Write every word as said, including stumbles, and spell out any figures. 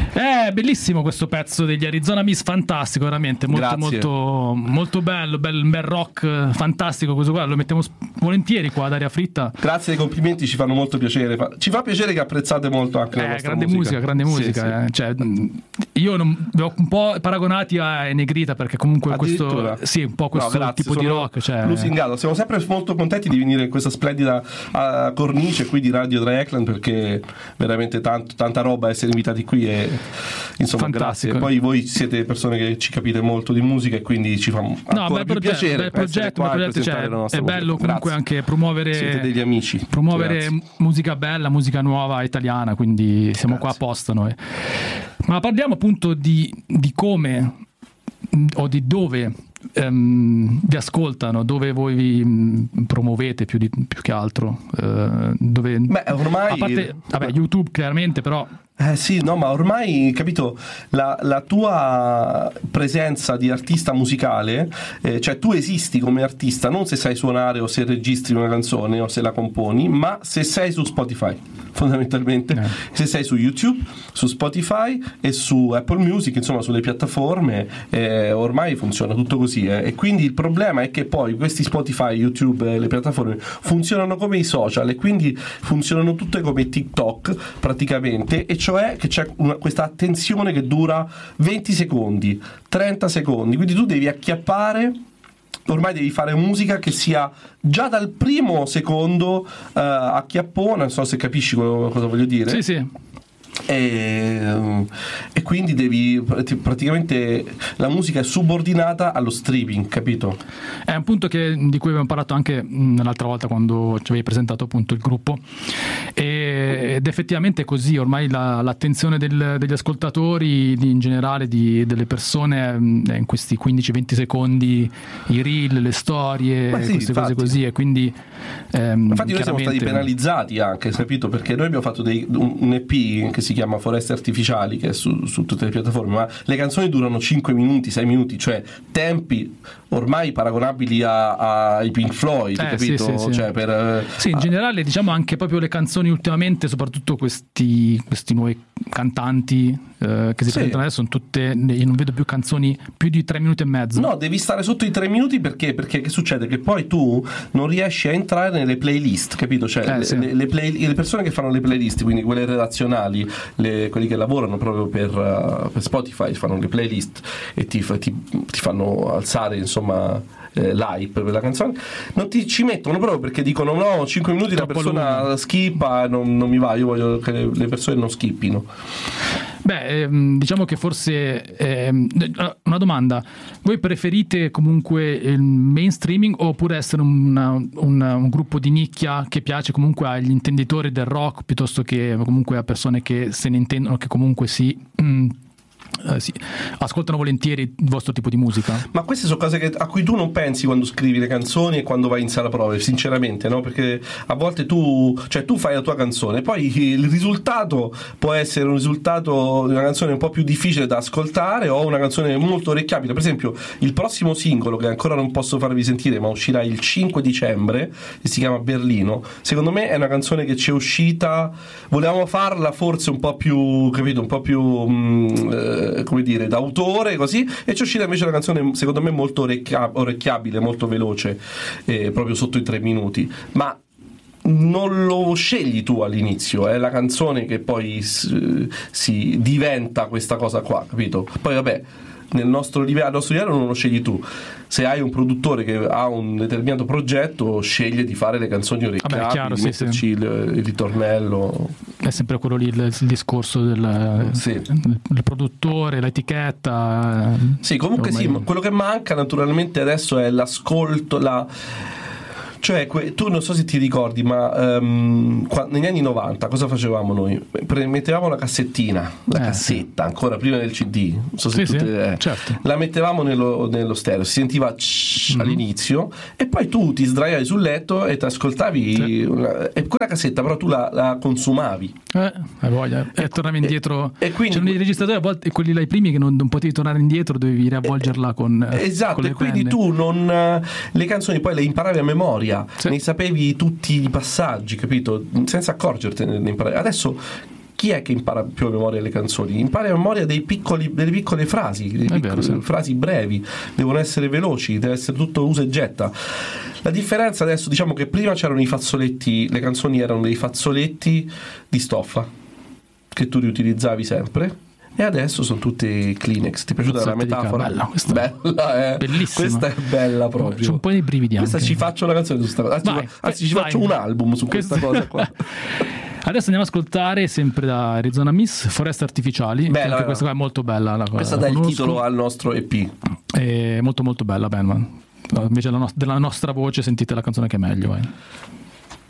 È bellissimo questo pezzo degli Arizona Miss, fantastico, veramente molto Grazie. molto molto bello, bel, bel rock fantastico, questo qua lo mettiamo volentieri qua ad Aria Fritta. Grazie dei complimenti, ci fanno molto piacere. Ci fa piacere che apprezzate molto anche la eh, nostra grande musica. musica, grande musica. Sì, sì. Eh. Cioè, io non, vi ho un po' paragonati a Negrita perché comunque questo sì, un po' questo no, tipo di rock, cioè... lusingato. Siamo sempre molto contenti di venire in questa splendida uh, cornice qui di Radio Dry perché veramente tanto, tanta roba essere invitati qui e insomma fantastico. Grazie. Poi voi siete persone che ci capite molto di musica e quindi ci fa ancora no, bel più progetto, piacere bel progetto, bel progetto, cioè, è bello musica. comunque Grazie. anche promuovere siete degli amici, promuovere grazie. musica bella, musica nuova italiana, quindi siamo Grazie. qua apposta noi. Ma parliamo appunto di, di come o di dove um, vi ascoltano, dove voi vi um, promuovete più, di, più che altro, uh, dove Beh, ormai a parte vabbè, YouTube chiaramente, però Eh sì, no, ma ormai, capito, la, la tua presenza di artista musicale, eh, cioè tu esisti come artista non se sai suonare o se registri una canzone o se la componi, ma se sei su Spotify, fondamentalmente, eh. se sei su YouTube, su Spotify e su Apple Music, insomma sulle piattaforme, eh, ormai funziona tutto così, eh. E quindi il problema è che poi questi Spotify, YouTube e le piattaforme funzionano come i social e quindi funzionano tutte come TikTok praticamente, e cioè che c'è una, questa attenzione che dura venti secondi, trenta secondi, quindi tu devi acchiappare, ormai devi fare musica che sia già dal primo secondo uh, acchiappone, non so se capisci cosa voglio dire. Sì, sì. E, e quindi devi praticamente la musica è subordinata allo streaming, capito? È un punto che, di cui abbiamo parlato anche l'altra volta quando ci avevi presentato appunto il gruppo, e, ed effettivamente è così, ormai la, l'attenzione del, degli ascoltatori in generale, di, delle persone è in questi quindici venti secondi, i reel, le storie, sì, queste infatti. cose così, e quindi ehm, infatti noi siamo stati penalizzati anche, capito? Perché noi abbiamo fatto dei, un, un E P che si chiama Foreste Artificiali, che è su, su tutte le piattaforme, ma le canzoni durano cinque minuti, sei minuti, cioè tempi ormai paragonabili a, ai Pink Floyd, eh, capito? Sì, sì, sì. Cioè, per, sì, in a, generale diciamo anche proprio le canzoni ultimamente, soprattutto questi, questi nuovi cantanti eh, che si sì. presentano adesso, sono tutte, io non vedo più canzoni più di tre minuti e mezzo. No, devi stare sotto i tre minuti perché perché che succede? Che poi tu non riesci a entrare nelle playlist, capito? Cioè eh, le, sì. le, le, play, le persone che fanno le playlist, quindi quelle redazionali, le, quelli che lavorano proprio per, uh, per Spotify, fanno le playlist e ti, ti, ti fanno alzare insomma eh, l'hype per la canzone, non ti ci mettono proprio perché dicono no, cinque minuti la persona lungo. skippa, non, non mi va, io voglio che le, le persone non skippino. Beh, ehm, diciamo che forse ehm, una domanda: voi preferite comunque il mainstreaming oppure essere una, una, un gruppo di nicchia che piace comunque agli intenditori del rock piuttosto che comunque a persone che se ne intendono, che comunque si mm, Uh, sì, ascoltano volentieri il vostro tipo di musica? Ma queste sono cose che, a cui tu non pensi quando scrivi le canzoni e quando vai in sala prove, sinceramente, no? Perché a volte tu, cioè tu fai la tua canzone, poi il risultato può essere un risultato di una canzone un po' più difficile da ascoltare o una canzone molto orecchiabile. Per esempio il prossimo singolo, che ancora non posso farvi sentire ma uscirà il cinque dicembre, che si chiama Berlino, secondo me è una canzone che ci è uscita, volevamo farla forse un po' più, capito, un po' più mh, eh, come dire, d'autore, così, e ci è uscita invece una canzone secondo me molto orecchia- orecchiabile, molto veloce, eh, proprio sotto i tre minuti, ma non lo scegli tu all'inizio, è la canzone che poi si, si diventa questa cosa qua, capito? Poi vabbè, nel nostro livello, al nostro livello non lo scegli tu. Se hai un produttore che ha un determinato progetto, sceglie di fare le canzoni orecchiabili, Vabbè, chiaro, di sì, metterci sì. Il, il ritornello. È sempre quello lì il, il discorso del, sì. del, del produttore, l'etichetta. Sì, comunque ormai... sì, quello che manca naturalmente adesso è l'ascolto, la... Cioè, tu non so se ti ricordi, ma um, negli anni novanta cosa facevamo noi? Mettevamo la cassettina, la eh, cassetta, sì. ancora prima del C D, non so se sì, tutte, sì, eh, certo. La mettevamo nello, nello stereo, si sentiva sh- mm-hmm. all'inizio, e poi tu ti sdraiavi sul letto e ti ascoltavi, sì. una, e quella cassetta però tu la, la consumavi. Eh, hai voglia. E, e tornavi indietro. E, e quindi, c'erano i registratori a volte, quelli là i primi che non, non potevi tornare indietro, dovevi riavvolgerla con esatto, con le e quindi penne. tu non le canzoni poi le imparavi a memoria. Sì. Ne sapevi tutti i passaggi, capito? Senza accorgertene ne imparavi. Adesso chi è che impara più a memoria le canzoni? Impara a memoria dei piccoli, delle piccole frasi, delle piccole, vero, sì. frasi brevi, devono essere veloci, deve essere tutto usa e getta. La differenza adesso, diciamo che prima c'erano i fazzoletti, le canzoni erano dei fazzoletti di stoffa che tu riutilizzavi sempre. E adesso sono tutte Kleenex. Ti è piaciuta la metafora? Bella, questa bella, eh. Bellissima. Questa è bella proprio. C'ho un po' di brividi anche. Questa ci faccio una canzone su questa cosa. Anzi, Vai, anzi ci vai. faccio un album su questa, questa cosa qua. Adesso andiamo ad ascoltare sempre da Arizona Miss Foreste Artificiali. Bella, anche questa qua è molto bella. La, questa la dà il conosco. titolo al nostro E P. È molto molto bella, Bandman. Invece della, no- della nostra voce sentite la canzone che è meglio. Vai.